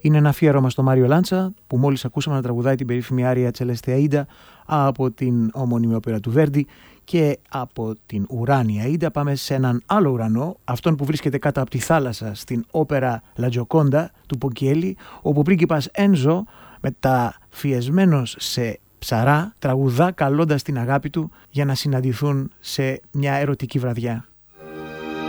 Είναι ένα αφιέρωμα στο Μάριο Λάντσα που μόλις ακούσαμε να τραγουδάει την περίφημη άρια Celeste Aida από την ομώνυμη όπερα του Βέρντι, και από την ουράνια Aida πάμε σε έναν άλλο ουρανό, αυτόν που βρίσκεται κάτω από τη θάλασσα στην όπερα La Gioconda του Ποκιέλη, όπου ο πρίγκιπας Ένζο, μεταφιεσμένος σε ψαρά, τραγουδά καλώντας την αγάπη του για να συναντηθούν σε μια ερωτική βραδιά.